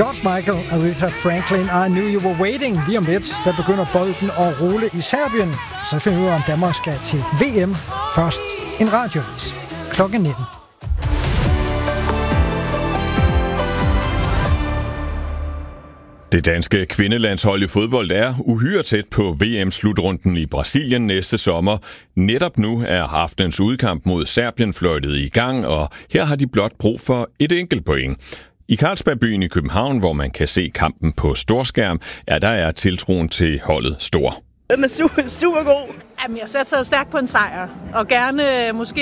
George Michael, Aretha Franklin, I Knew You Were Waiting. Lige om lidt, der begynder bolden at rulle i Serbien. Så finder vi ud af, om Danmark skal til VM. Først en radiovis. Klokken 19. Det danske kvindelandshold i fodbold er uhyre tæt på VM-slutrunden i Brasilien næste sommer. Netop nu er aftenens udkamp mod Serbien fløjtet i gang, og her har de blot brug for et enkelt point. I Carlsbergbyen i København, hvor man kan se kampen på storskærm, der er tiltroen til holdet stor. Den er super god. Jamen, jeg satser jo stærkt på en sejr, og gerne måske